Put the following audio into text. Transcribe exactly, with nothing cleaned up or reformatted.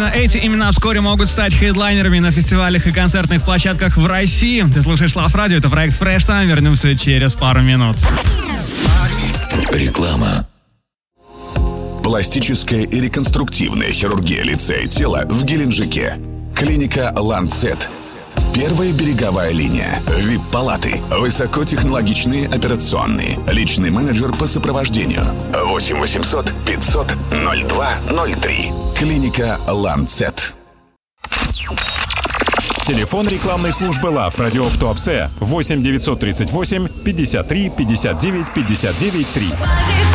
именно эти имена вскоре могут стать хедлайнерами на фестивалях и концертных площадках в России. Ты слушаешь Лав Радио, это проект Fresh Time. Вернемся через пару минут. Реклама. Пластическая и реконструктивная хирургия лица и тела в Геленджике. Клиника Ланцет. Первая береговая линия. ви ай пи-палаты. Высокотехнологичные операционные. Личный менеджер по сопровождению. восемь восемьсот пятьсот ноль два ноль три. Клиника Ланцет. Телефон рекламной службы Лав Радио в Туапсе восемь девятьсот тридцать восемь пятьдесят три пятьдесят девять пятьдесят девять три.